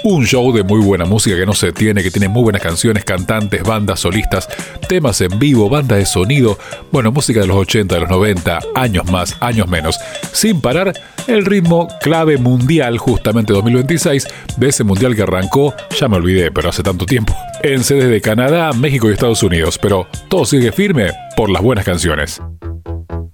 Un show de muy buena música que no se tiene, que tiene muy buenas canciones, cantantes, bandas, solistas, temas en vivo, banda de sonido, bueno, música de los 80, de los 90, años más, años menos. Sin parar, el ritmo clave mundial, justamente 2026, de ese mundial que arrancó, ya me olvidé, pero hace tanto tiempo, en sedes de Canadá, México y Estados Unidos. Pero todo sigue firme por las buenas canciones.